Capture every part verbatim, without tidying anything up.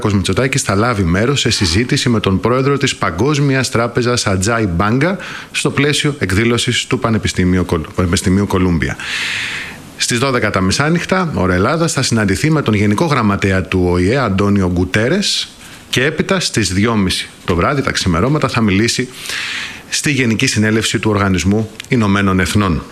Μητσοτάκης θα λάβει μέρος σε συζήτηση με τον πρόεδρο της Παγκόσμιας Τράπεζας Ατζάι Μπάγκα στο πλαίσιο εκδήλωσης του Πανεπιστημίου, Πανεπιστημίου Κολούμπια. Στις δώδεκα τα μεσάνυχτα, ώρα Ελλάδας, θα συναντηθεί με τον Γενικό Γραμματέα του Ο Η Ε, Αντώνιο Γκουτέρες, και έπειτα στις δυόμιση το βράδυ, τα ξημερώματα, θα μιλήσει στη Γενική Συνέλευση του Οργανισμού Ηνωμένων Εθνών.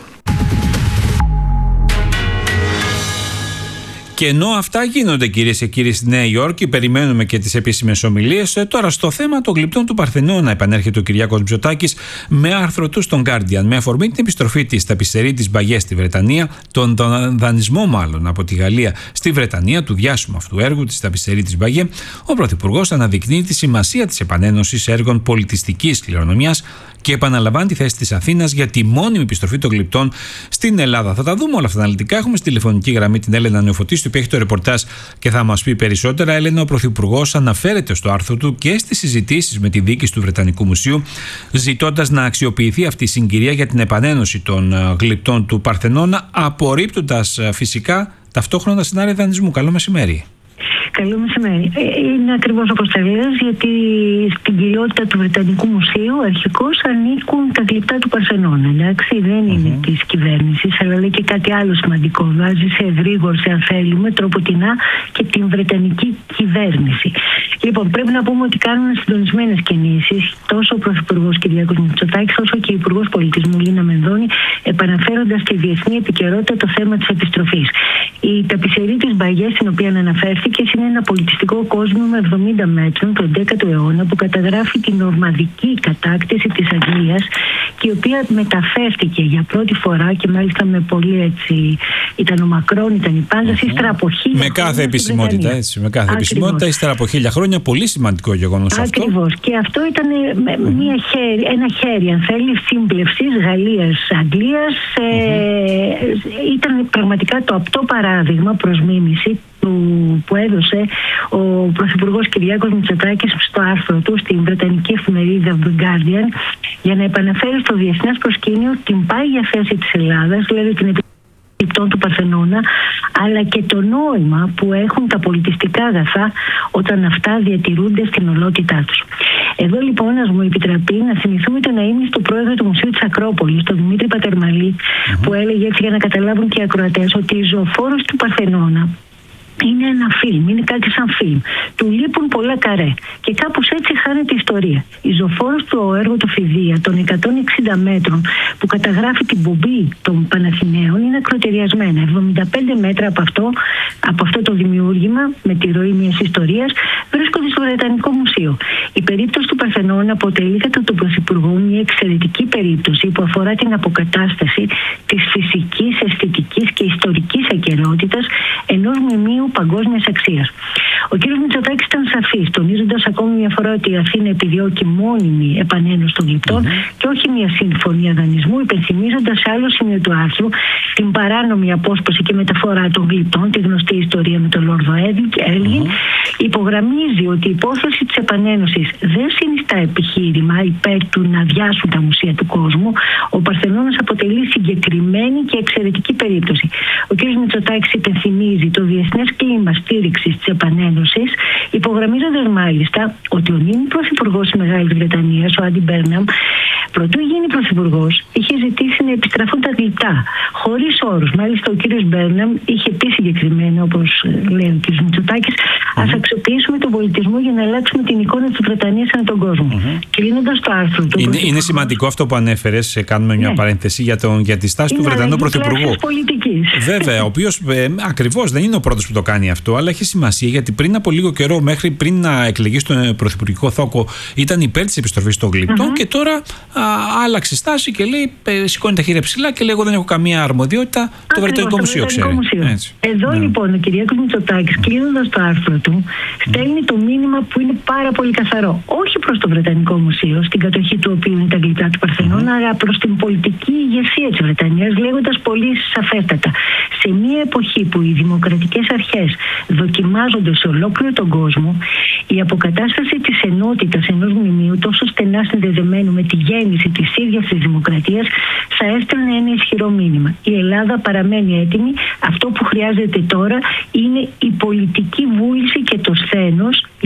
Και ενώ αυτά γίνονται, κυρίες και κύριοι, στη Νέα Υόρκη, περιμένουμε και τις επίσημες ομιλίες. Τώρα, στο θέμα των γλυπτών του Παρθενώνα, επανέρχεται ο Κυριάκος Μητσοτάκης με άρθρο του στον Guardian, με αφορμή την επιστροφή της ταπισερίτης Μπαγιέ στη Βρετανία, τον δανεισμό μάλλον από τη Γαλλία στη Βρετανία, του διάσημου αυτού έργου της ταπισερίτης Μπαγιέ. Ο Πρωθυπουργός αναδεικνύει τη σημασία της επανένωσης έργων πολιτιστικής κληρονομιάς και επαναλαμβάνει τη θέση της Αθήνας για τη μόνιμη επιστροφή των γλυπτών στην Ελλάδα. Θα τα δούμε όλα αυτά αναλυτικά. Έχουμε στη τηλεφωνική γραμμή την Έλενα Νεοφωτίστου που έχει το ρεπορτάζ και θα μας πει περισσότερα. Έλενα, ο Πρωθυπουργός αναφέρεται στο άρθρο του και στις συζητήσεις με τη διοίκηση του Βρετανικού Μουσείου, ζητώντας να αξιοποιηθεί αυτή η συγκυρία για την επανένωση των γλυπτών του Παρθενώνα, απορρίπτοντας φυσικά ταυτόχρονα σενάρια δανεισμού. Καλό μεσημέρι. Καλό μεσημέρι. Είναι ακριβώς όπως τα λες, γιατί στην κυριότητα του Βρετανικού Μουσείου αρχικώς ανήκουν τα γλυπτά του Παρθενώνα. Εντάξει, δεν είναι mm-hmm. της κυβέρνησης, αλλά λέει και κάτι άλλο σημαντικό. Βάζει σε ευρύγορση, αν θέλουμε, τροποτινά και την Βρετανική κυβέρνηση. Λοιπόν, πρέπει να πούμε ότι κάνουν συντονισμένες κινήσεις τόσο ο Πρωθυπουργός Κυριάκος Μητσοτάκης, όσο και η Υπουργός Πολιτισμού Λίνα Μενδώνη, επαναφέροντας στη διεθνή επικαιρότητα το θέμα της επιστροφής. Η ταπισερίτης Μπαγιέ, στην οποία αναφέρθηκε, είναι ένα πολιτιστικό κόσμο με εβδομήντα μέτρων του έντεκατου αιώνα που καταγράφει την νορμανδική κατάκτηση της Αγγλίας και η οποία μεταφέρθηκε για πρώτη φορά και μάλιστα με πολύ έτσι. Ήταν ο Μακρόν, ήταν η Πάντας, ύστερα από χίλια με κάθε επισημότητα, έτσι, με κάθε επισημότητα, ύστερα από χίλια χρόνια. Πολύ σημαντικό γεγονός αυτό. Ακριβώς. Και αυτό ήταν mm-hmm. μια χέρι, ένα χέρι, αν θέλει, σύμπλευσης Γαλλίας-Αγγλίας. Mm-hmm. Ε, ήταν πραγματικά το απτό παράδειγμα προς μίμηση που έδωσε ο Πρωθυπουργός Κυριάκος Μητσοτάκης στο άρθρο του στην Βρετανική εφημερίδα The Guardian, για να επαναφέρει στο διεθνές προσκήνιο την πάγια θέση της Ελλάδας, δηλαδή την γλυπτών του Παρθενώνα, αλλά και το νόημα που έχουν τα πολιτιστικά αγαθά όταν αυτά διατηρούνται στην ολότητά τους. Εδώ λοιπόν, ας μου επιτραπεί να θυμηθούμε τον αείμνηστο του πρόεδρο του Μουσείου της Ακρόπολης, τον Δημήτρη Πατερμαλή, mm-hmm. που έλεγε, έτσι για να καταλάβουν και οι ακροατές, ότι η ζωοφόρος του Παρθενώνα είναι ένα φιλμ, είναι κάτι σαν φιλμ. Του λείπουν πολλά καρέ. Και κάπως έτσι χάνεται η ιστορία. Η ζωοφόρος του έργου του Φιδία των εκατόν εξήντα μέτρων που καταγράφει την πομπή των Παναθηναίων είναι ακροτεριασμένα. εβδομήντα πέντε μέτρα από αυτό, από αυτό το δημιούργημα, με τη ροή μιας ιστορίας, βρίσκονται στο Βρετανικό Μουσείο. Η περίπτωση του Παρθενώνα αποτελεί κατά τον Πρωθυπουργό μια εξαιρετική περίπτωση που αφορά την αποκατάσταση της φυσικής, αισθητικής και ιστορικής ακεραιότητας ενός μνημείου παγκόσμιας αξίας. Ο κ. Μητσοτάκης ήταν σαφής, τονίζοντας ακόμη μια φορά ότι η Αθήνα επιδιώκει μόνιμη επανένωση των γλυπτών mm-hmm. και όχι μια συμφωνία δανεισμού, υπενθυμίζοντας σε άλλο σημείο του άρθρου την παράνομη απόσπαση και μεταφορά των γλυπτών, τη γνωστή ιστορία με τον Λόρδο Έλγιν. Mm-hmm. Υπογραμμίζει ότι η υπόθεση της επανένωσης δεν συνιστά επιχείρημα υπέρ του να αδειάσουν τα μουσεία του κόσμου. Ο Παρθενώνας αποτελεί συγκεκριμένη και εξαιρετική περίπτωση. Ο κ. Μητσοτάκης υπενθυμίζει το διεθνές κλίμα στήριξης της επανένωσης, υπογραμμίζοντας μάλιστα ότι ο νυν πρωθυπουργός της Μεγάλης Βρετανίας, ο Άντι Μπέρναμ, προτού γίνει πρωθυπουργός, είχε ζητήσει να επιστραφούν τα γλυπτά, χωρίς όρους. Μάλιστα, ο κύριος Μπέρναμ είχε πει συγκεκριμένα, όπως λέει ο κύριος Μητσοτάκης, mm-hmm. ας αξιοποιήσουμε τον πολιτισμό για να αλλάξουμε την εικόνα της Βρετανίας ανά τον κόσμο. Mm-hmm. Κλείνοντας το άρθρο του. Είναι, είναι σημαντικό αυτό που ανέφερες, κάνουμε μια ναι. παρένθεση για, τον, για τη στάση είναι του Βρετανού πρωθυπουργού. Βέβαια, ο οποίος ε, ακριβώς δεν είναι ο πρώτος που το κάνει αυτό, αλλά έχει σημασία γιατί πριν από λίγο καιρό, μέχρι πριν να εκλεγεί στον πρωθυπουργικό θόκο, ήταν υπέρ της επιστροφής των γλυπτών mm-hmm. και τώρα α, άλλαξε στάση και λέει, ε, σηκώνει τα χέρια ψηλά και λέει: εγώ δεν έχω καμία αρμοδιότητα. Ακριβώς, το Βρετανικό Μουσείο ξέρει. Έτσι. Εδώ ναι. λοιπόν ο Κυριάκος Μητσοτάκης, κλείνοντας το άρθρο του, στέλνει το μήνυμα που είναι πάρα πολύ καθαρό. Όχι προς το Βρετανικό Μουσείο, στην κατοχή του οποίου είναι τα γλυπτά του Παρθενώνα, mm-hmm. αλλά προς την πολιτική ηγεσία της Βρετανίας, λέγοντας πολύ σαφέστατα: σε μια εποχή που οι δημοκρατικές αρχές δοκιμάζονται σε ολόκληρο τον κόσμο, η αποκατάσταση της ενότητας ενός μνημείου τόσο στενά συνδεδεμένου με τη γέννηση της ίδιας της δημοκρατίας θα έστελνε ένα ισχυρό μήνυμα. Η Ελλάδα παραμένει έτοιμη. Αυτό που χρειάζεται τώρα είναι η πολιτική βούληση και το σθένος